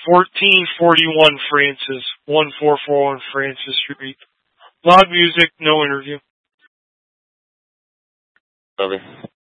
1441 Francis, 1441 Francis Street. Loud music, no interview. Okay.